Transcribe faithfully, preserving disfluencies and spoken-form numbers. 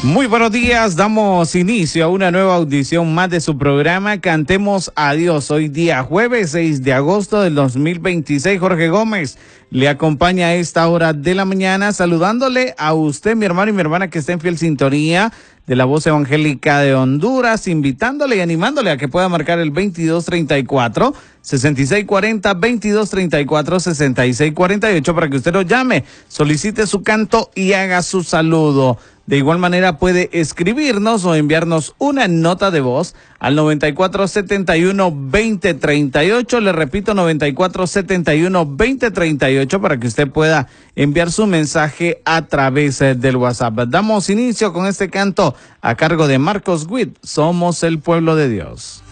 Muy buenos días, damos inicio a una nueva audición más de su programa Cantemos a Dios. Hoy día jueves seis de agosto del dos mil veintiséis, Jorge Gómez le acompaña a esta hora de la mañana, saludándole a usted, mi hermano y mi hermana que está en fiel sintonía de la Voz Evangélica de Honduras, invitándole y animándole a que pueda marcar el veintidós treinta y cuatro, sesenta y seis cuarenta, veintidós treinta y cuatro, sesenta y seis cuarenta y ocho para que usted lo llame, solicite su canto y haga su saludo. De igual manera puede escribirnos o enviarnos una nota de voz al noventa y cuatro setenta y uno veinte treinta y ocho. Le repito, noventa y cuatro setenta y uno veinte treinta y ocho para que usted pueda enviar su mensaje a través del WhatsApp. Damos inicio con este canto a cargo de Marcos Witt, Somos el Pueblo de Dios.